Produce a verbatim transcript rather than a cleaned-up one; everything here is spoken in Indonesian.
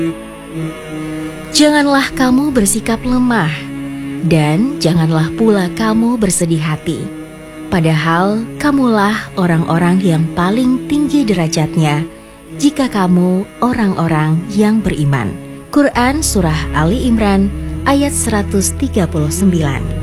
Janganlah kamu bersikap lemah, dan janganlah pula kamu bersedih hati. Padahal kamulah orang-orang yang paling tinggi derajatnya, jika kamu orang-orang yang beriman. Quran Surah Ali Imran ayat seratus tiga puluh sembilan.